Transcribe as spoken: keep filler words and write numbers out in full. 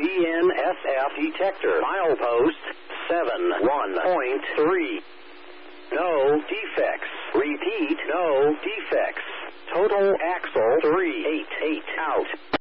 N S F detector. Milepost seven one point three. No defects. Repeat, no defects. Total axle three eight eight out.